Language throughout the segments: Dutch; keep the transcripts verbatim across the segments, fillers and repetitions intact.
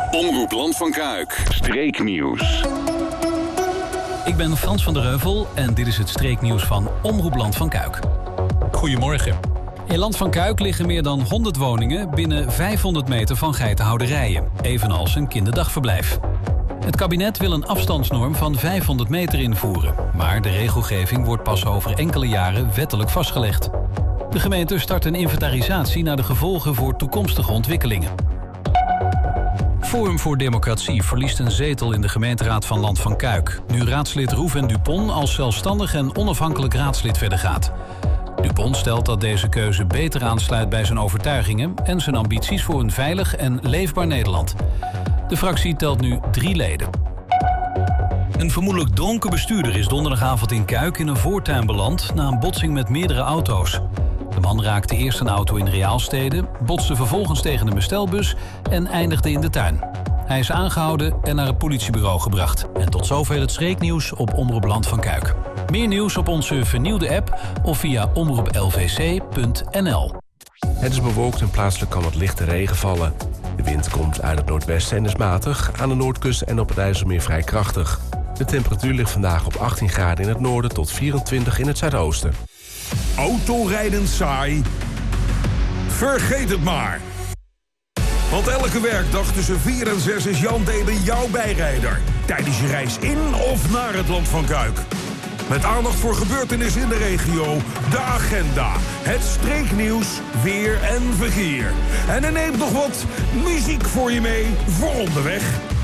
Omroep Land van Kuik. Streeknieuws. Ik ben Frans van der Heuvel en dit is het streeknieuws van Omroep Land van Kuik. Goedemorgen. In Land van Kuik liggen meer dan honderd woningen binnen vijfhonderd meter van geitenhouderijen, evenals een kinderdagverblijf. Het kabinet wil een afstandsnorm van vijfhonderd meter invoeren, maar de regelgeving wordt pas over enkele jaren wettelijk vastgelegd. De gemeente start een inventarisatie naar de gevolgen voor toekomstige ontwikkelingen. Forum voor Democratie verliest een zetel in de gemeenteraad van Land van Kuik, nu raadslid Rouven Dupont als zelfstandig en onafhankelijk raadslid verder gaat. Dupont stelt dat deze keuze beter aansluit bij zijn overtuigingen en zijn ambities voor een veilig en leefbaar Nederland. De fractie telt nu drie leden. Een vermoedelijk dronken bestuurder is donderdagavond in Kuik in een voortuin beland na een botsing met meerdere auto's. De man raakte eerst een auto in Reaalstede, botste vervolgens tegen een bestelbus en eindigde in de tuin. Hij is aangehouden en naar het politiebureau gebracht. En tot zover het streeknieuws op Omroep Land van Kuik. Meer nieuws op onze vernieuwde app of via omroep l v c punt n l. Het is bewolkt en plaatselijk kan wat lichte regen vallen. De wind komt uit het noordwesten en is matig, aan de noordkust en op het IJsselmeer vrij krachtig. De temperatuur ligt vandaag op achttien graden in het noorden tot vierentwintig in het zuidoosten. Autorijden saai? Vergeet het maar. Want elke werkdag tussen vier en zes is Jan Delen jouw bijrijder. Tijdens je reis in of naar het Land van Kuik. Met aandacht voor gebeurtenissen in de regio, de agenda, het streeknieuws, weer en verkeer. En er neemt nog wat muziek voor je mee voor onderweg.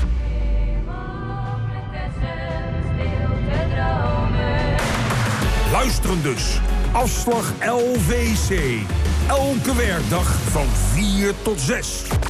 Luisteren dus. Afslag L V C. Elke werkdag van vier tot zes.